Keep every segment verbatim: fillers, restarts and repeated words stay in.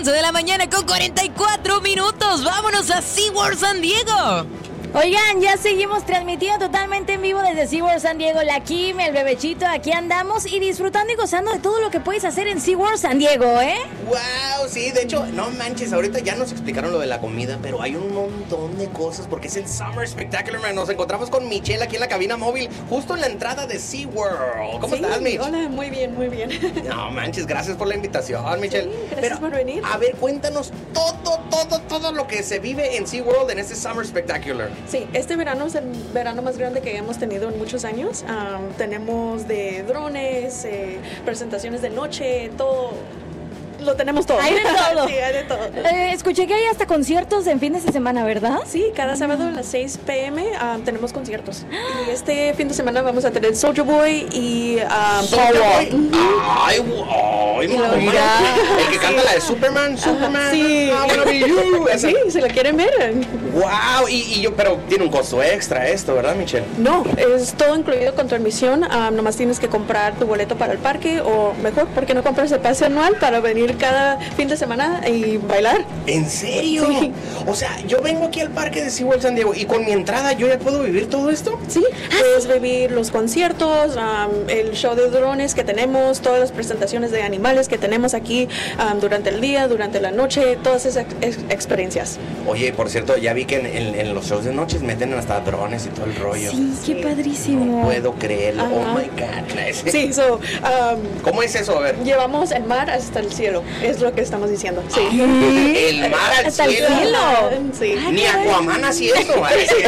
once de la mañana con cuarenta y cuatro minutos. Vámonos a SeaWorld San Diego. Oigan, ya seguimos transmitiendo totalmente en vivo desde SeaWorld San Diego. La Kim, el bebechito, aquí andamos y disfrutando y gozando de todo lo que puedes hacer en SeaWorld San Diego, ¿eh? Wow, sí, de hecho, no manches, ahorita ya nos explicaron lo de la comida, pero hay un montón de cosas porque es el Summer Spectacular, man. Nos encontramos con Michelle aquí en la cabina móvil, justo en la entrada de SeaWorld. ¿Cómo Sí, estás, Mich? Hola, muy bien, muy bien. No manches, gracias por la invitación, Michelle. Sí, gracias por venir. A ver, cuéntanos todo, todo, todo lo que se vive en SeaWorld en este Summer Spectacular. Sí, este verano es el verano más grande que hemos tenido en muchos años. Um, tenemos de drones, eh, presentaciones de noche, todo. Lo tenemos todo. Hay de todo. Sí, hay de todo. Eh, escuché que hay hasta conciertos en fines de semana, ¿verdad? Sí, cada sábado a las seis p.m. um, tenemos conciertos. Y este fin de semana vamos a tener Soulja Boy y um, Paul Wall. Boy. Ay, ay, Y lo mamá. dirá. El que canta la de Superman, Superman. Sí. I wanna be you. Esa. Sí, si la quieren ver. Wow, y, y yo, pero tiene un costo extra esto, ¿verdad, Michelle? No, es todo incluido con tu admisión. Um, nomás tienes que comprar tu boleto para el parque, o mejor, ¿por qué no compras el pase anual para venir cada fin de semana y bailar? ¿En serio? Sí. O sea, yo vengo aquí al parque de SeaWorld San Diego y con mi entrada yo ya puedo vivir todo esto. Sí, puedes vivir los conciertos, um, el show de drones que tenemos, todas las presentaciones de animales que tenemos aquí um, durante el día, durante la noche, todas esas ex- experiencias. Oye, por cierto, ya vi que en, en- en los shows de noches meten hasta drones y todo el rollo. Sí, qué padrísimo. No puedo creerlo. Ajá. Oh my God. Sí, so, um, ¿Cómo es eso? A ver. llevamos el mar hasta el cielo, es lo que estamos diciendo. Sí. El mar al Hasta el cielo. cielo. Sí. Ni Aquaman así eso. Ay, sí.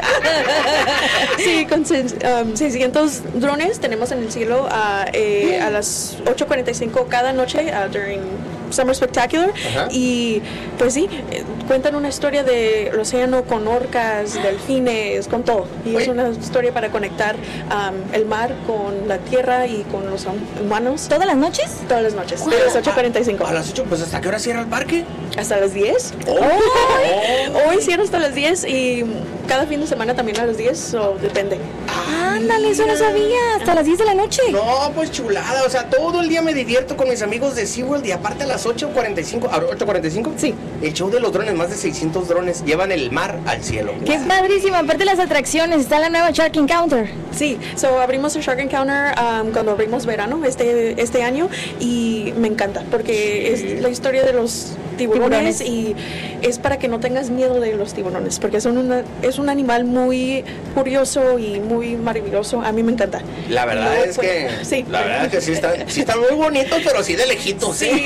Sí, con seis- um, seiscientos drones tenemos en el cielo a, eh, a las ocho cuarenta y cinco cada noche uh, during Summer Spectacular. Ajá. Y pues sí, eh, cuentan una historia del océano con orcas, delfines, con todo. Y Oye. es una historia para conectar um, el mar con la tierra y con los hum- humanos ¿Todas las noches? todas las noches, de las ocho cuarenta y cinco A las ocho, pues ¿hasta qué hora cierra el parque? hasta las diez. Oh. Hoy cierra hasta las diez y cada fin de semana también a las diez, o depende. Ándale, eso no sabía. Hasta las diez de la noche. No, pues chulada, o sea, todo el día me divierto con mis amigos de SeaWorld y aparte a las ocho cuarenta y cinco, ¿a ocho cuarenta y cinco? Sí. El show de los drones, más de seiscientos drones llevan el mar al cielo. Que es padrísimo. Aparte las atracciones, está la nueva Shark Encounter. Sí, so abrimos el Shark Encounter um, cuando abrimos verano este, este año y me encanta porque Sí. es la historia de los tiburones, Tiburones. y es para que no tengas miedo de los tiburones porque son una, es un animal muy curioso y muy maravilloso. A mí me encanta. La verdad No, es pues, que sí. la verdad es que sí están, sí están muy bonitos, pero sí de lejitos, sí.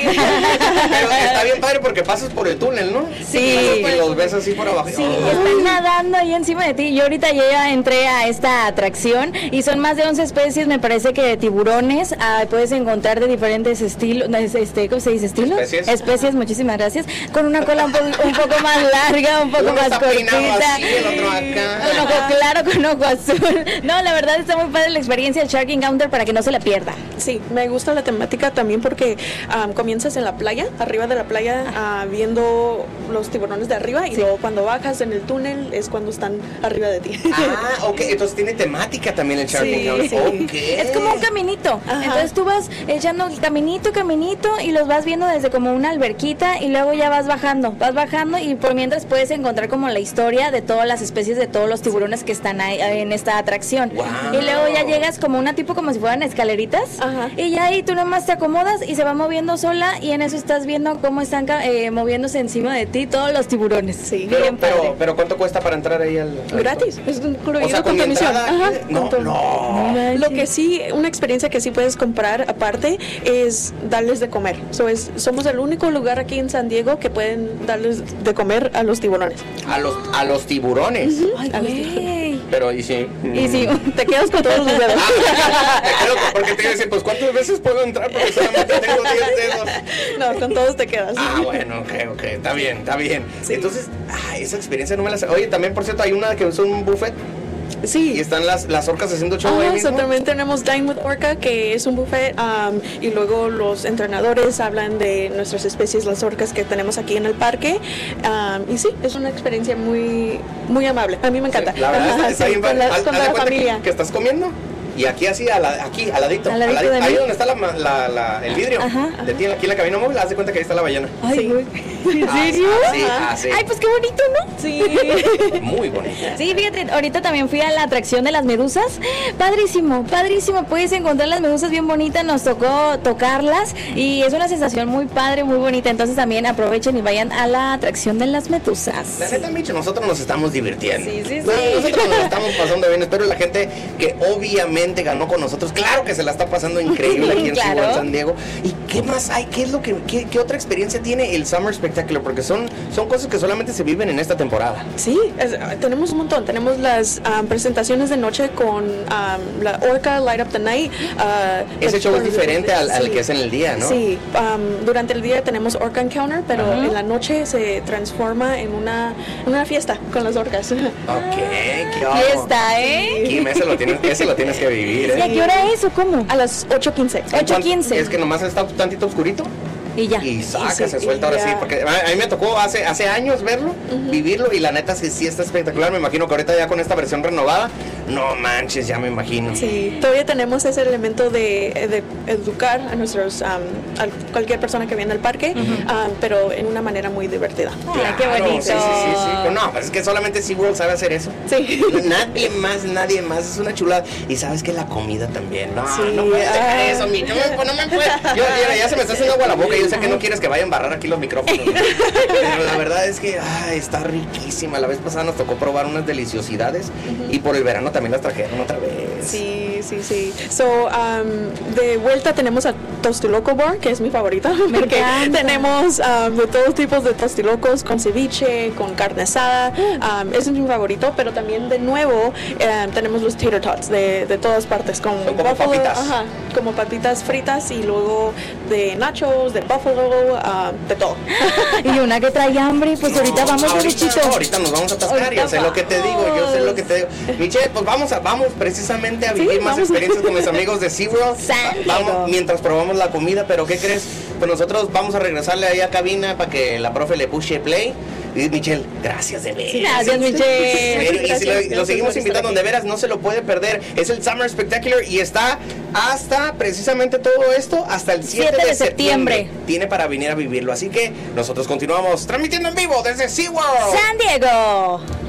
Pero está bien padre porque pasas por el túnel, ¿no? Sí. Pasas y los ves así por abajo. Sí, Oh. están nadando ahí encima de ti. Yo ahorita yo ya entré a esta atracción y son más de once especies, me parece que de tiburones. Ah, puedes encontrar de diferentes estilos, este, ¿cómo se dice? ¿Estilos? Especies. Especies, muchísimas gracias. Con una cola un, po- un poco más larga, un poco Uno más está peinado cortita. así, el otro acá. Con ojo claro, con ojo azul. No, la verdad está muy padre la experiencia del Shark Encounter para que no se la pierda. Sí, me gusta la temática también porque um, comienzas en la playa, arriba de la playa, uh, viendo los tiburones de arriba y luego cuando bajas en el túnel es cuando están arriba de ti. Ah, ok, entonces tiene temática también el Shark Sí, Encounter. sí. Ok. Es como un caminito. Ajá. Entonces tú vas echando el caminito, caminito y los vas viendo desde como una alberquita y luego ya vas bajando, vas bajando y por mientras puedes encontrar como la historia de todas las especies de todos los tiburones que están ahí en esta atracción. Wow. Y luego ya llegas como una tipo como si fueran escaleritas. Ajá. Y ya ahí tú nomás te acomodas y se va moviendo sola y en eso estás viendo cómo están ca- eh, moviéndose encima de ti todos los tiburones. Sí. Pero, Bien padre. pero, pero ¿cuánto cuesta para entrar ahí al...? al- Gratis, es incluido O sea, con con tu mi admisión. entrada Ajá, aquí- con no, tu- no. Lo que sí, una experiencia que sí puedes comprar aparte es darles de comer. So es, somos el único lugar aquí en San Diego que pueden darles de comer a los tiburones. A los, a los tiburones. Ay, a los güey. Pero, ¿y si...? Y sí, Te quedas con todos los dedos. Ah, me quedo con- porque te iba a decir, pues ¿cuántas veces puedo entrar? Porque solamente tengo diez dedos. No, con todos te quedas. Ah, bueno, ok, ok, está bien, está bien. Sí. Entonces, ah, esa experiencia no me la sé. Oye, también, por cierto, hay una que es un buffet y Sí. están las, las orcas haciendo show ahí Ah, mismo. so también tenemos Dine with Orca, que es un buffet, um, y luego los entrenadores hablan de nuestras especies, las orcas que tenemos aquí en el parque, um, y sí, es una experiencia muy muy amable. A mí me encanta. Sí, la verdad está, Ajá, está sí, bien con padre. la, Haz- con haz de la cuenta familia. que, que estás comiendo Y aquí así, a la, aquí, al ladito. Al ladito al ladito de ahí mí. donde está la, la, la, el vidrio. Ajá, de ti, aquí en la cabina móvil, haz de cuenta que ahí está la ballena. Ay, güey. ¿En Ah, serio? así, así. Ay, pues qué bonito, ¿no? Sí. Muy bonita. Sí, fíjate, ahorita también fui a la atracción de las medusas. Padrísimo, padrísimo. Puedes encontrar las medusas bien bonitas. Nos tocó tocarlas y es una sensación muy padre, muy bonita. Entonces también aprovechen y vayan a la atracción de las medusas. La neta, Micho, nosotros nos estamos divirtiendo. Sí, sí, sí. No, nosotros nos estamos pasando bien. Espero la gente que obviamente ganó con nosotros. Claro que se la está pasando increíble aquí en Claro. SeaWorld San Diego. ¿Y qué más hay? ¿Qué es lo que, qué, qué otra experiencia tiene el Summer Spectacular? Porque son, son cosas que solamente se viven en esta temporada. Sí, es- tenemos un montón. Tenemos las um, presentaciones de noche con um, la Orca Light Up the Night. uh, Ese show es con- diferente al, al sí. que es en el día, ¿no? Sí, um, durante el día tenemos Orca Encounter, pero Ajá. en la noche se transforma en una, en una fiesta con las orcas. Ok, qué hago? Fiesta, ¿eh? Kim, ese lo tienes, ese lo tienes que vivir, ¿Y a ¿eh? qué hora es o cómo? A las ocho quince. ocho quince. Es que nomás está un tantito oscurito. Y ya. Y saca, Y se- se suelta y ahora ya. sí, porque a a mí me tocó hace, hace años verlo, vivirlo, y la neta sí, sí está espectacular. Me imagino que ahorita ya con esta versión renovada, no manches, ya me imagino. Sí, todavía tenemos ese elemento de, de educar a nuestros, um, a cualquier persona que viene al parque, um, pero en una manera muy divertida. Ay, qué Claro, bonito. Sí, sí, sí, sí. Pero no, pues es que solamente SeaWorld sabe hacer eso. Sí. Nadie más, nadie más, es una chulada. Y sabes que la comida también. No, Sí, no puedes dejar ah. eso, mi. No me, no me puedes. Yo, ya, ya se me está haciendo agua la boca. Yo sé que no quieres que vaya a embarrar aquí los micrófonos. Pero la verdad es que ay, está riquísima. La vez pasada nos tocó probar unas deliciosidades. Y por el verano también las trajeron otra vez. Sí, sí, sí. So, um, de vuelta tenemos a Tostiloco Bar, que es mi favorita. Me porque encanta. tenemos um, de todos tipos de tostilocos, con ceviche, con carne asada. Um, ese es mi favorito, pero también de nuevo um, tenemos los tater tots de, de todas partes. Con Son como papitas. Ajá, como papitas fritas y luego de nachos, de buffalo, um, de todo. Y una que trae hambre, pues ahorita vamos ahorita, derechito. ahorita nos vamos a atascar, Ahorita yo sé lo que te digo, yo sé lo que te digo. vamos. Michelle, pues vamos a, vamos precisamente a vivir Sí, más vamos. experiencias con mis amigos de SeaWorld. San Diego. Vamos, mientras probamos la comida, pero ¿qué crees? Pues nosotros vamos a regresarle ahí a cabina para que la profe le pushe play. Y Michelle, gracias de veras. Gracias, Michelle. En serio, y si lo, Gracias, lo gracias seguimos por invitando, estar de veras, no se lo puede perder. Es el Summer Spectacular y está hasta precisamente todo esto hasta el siete de septiembre. Tiene para venir a vivirlo. Así que nosotros continuamos transmitiendo en vivo desde SeaWorld. San Diego.